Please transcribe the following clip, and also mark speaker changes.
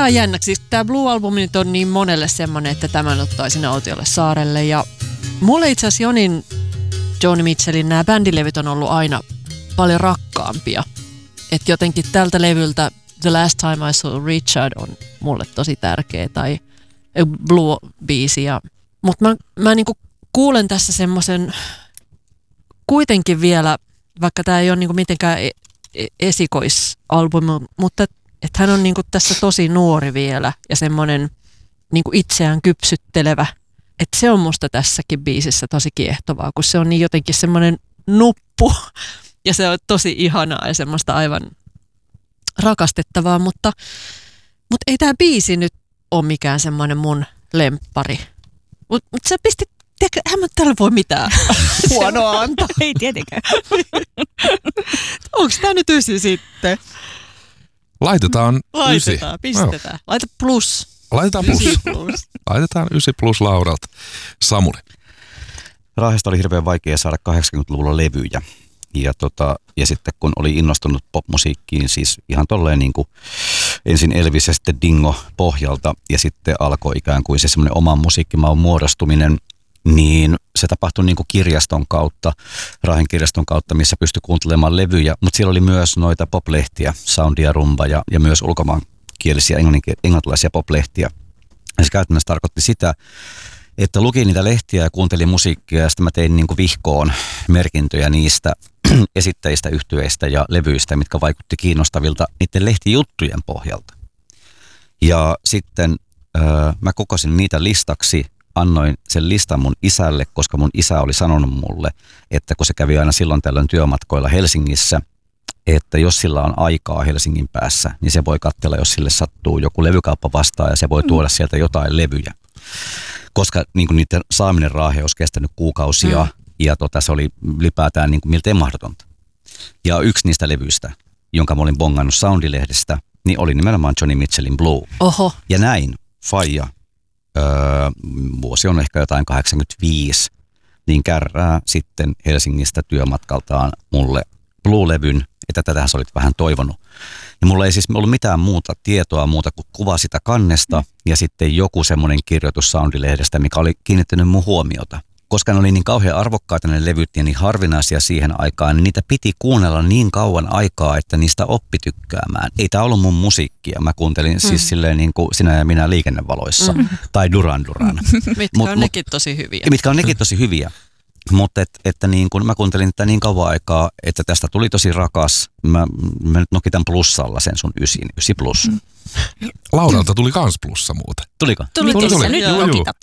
Speaker 1: vaan jännäksi. Siis tämä Blue-albumi nyt on niin monelle semmoinen, että tämän ottaa sinne autiolle saarelle. Ja mulle itse asiassa Joni Mitchellin nämä bändilevyt on ollut aina paljon rakkaampia. Että jotenkin tältä levyltä The Last Time I Saw Richard on mulle tosi tärkeä, tai Blue-biisi. Mutta mä niinku kuulen tässä semmoisen kuitenkin vielä, vaikka tämä ei ole niinku mitenkään esikoisalbumi, mutta että hän on niinku tässä tosi nuori vielä ja semmoinen niinku itseään kypsyttelevä. Että se on musta tässäkin biisissä tosi kiehtovaa, kun se on niin jotenkin semmoinen nuppu ja se on tosi ihanaa ja semmoista aivan rakastettavaa, mutta ei tämä biisi nyt ole mikään semmoinen mun lemppari. Mutta sä pistit, eihän mä tällä voi mitään huonoa antaa.
Speaker 2: Ei tietenkään.
Speaker 1: Onko tämä nyt 9 sitten?
Speaker 3: Laitetaan 9.
Speaker 1: Pistetään. Laita plus.
Speaker 3: Laitetaan plus. Laitetaan 9 plus Lauralta. Samuli.
Speaker 4: Raahesta oli hirveän vaikea saada 80-luvulla levyjä. Ja sitten kun oli innostunut popmusiikkiin, siis ihan tolleen niin kuin ensin Elvis ja sitten Dingo pohjalta, ja sitten alkoi ikään kuin se semmoinen oman musiikkimaun muodostuminen, niin se tapahtui niin kuin kirjaston kautta, Raahen kirjaston kautta, missä pystyi kuuntelemaan levyjä, mutta siellä oli myös noita poplehtiä, Soundi ja Rumba ja myös ulkomaankielisiä englantilaisia poplehtiä. Ja se käytännössä tarkoitti sitä, että lukin niitä lehtiä ja kuuntelin musiikkia ja sitten mä tein niin kuin vihkoon merkintöjä niistä esittäjistä, yhtyeistä ja levyistä, mitkä vaikutti kiinnostavilta niiden lehtijuttujen pohjalta. Ja sitten mä kokosin niitä listaksi, annoin sen listan mun isälle, koska mun isä oli sanonut mulle, että kun se kävi aina silloin tällöin työmatkoilla Helsingissä, että jos sillä on aikaa Helsingin päässä, niin se voi katsella, jos sille sattuu joku levykauppa vastaan ja se voi tuoda sieltä jotain levyjä. Koska niin niiden saaminen Raaheen olisi kestänyt kuukausia ja se oli ylipäätään niin miltei mahdotonta. Ja yksi niistä levyistä, jonka mä olin bongannut Soundilehdestä, niin oli nimenomaan Joni Mitchellin Blue.
Speaker 1: Oho.
Speaker 4: Ja näin faija, vuosi on ehkä jotain 85, niin kärrää sitten Helsingistä työmatkaltaan mulle Blue-levyn, että tätähän sä olit vähän toivonut. Ja mulla ei siis ollut mitään muuta tietoa muuta kuin kuva sitä kannesta ja sitten joku semmoinen kirjoitus Soundilehdestä, mikä oli kiinnittänyt mun huomiota. Koska ne oli niin kauhean arvokkaita ne levyt ja niin harvinaisia siihen aikaan, niin niitä piti kuunnella niin kauan aikaa, että niistä oppi tykkäämään. Ei tää ollut mun musiikkia. Mä kuuntelin siis silleen niin kuin Sinä ja minä liikennevaloissa tai Duran Duran.
Speaker 1: Mitkä on nekin tosi hyviä.
Speaker 4: Mitkä on nekin tosi hyviä. Mutta että niin kun mä kuuntelin tätä niin kauan aikaa, että tästä tuli tosi rakas. Mä nyt nokitan plussalla sen sun 9 plus.
Speaker 3: Lauralta tuli kans plussa muuten.
Speaker 4: Tuliko?
Speaker 2: Tuli. Nyt
Speaker 3: Joo.
Speaker 2: nokitat.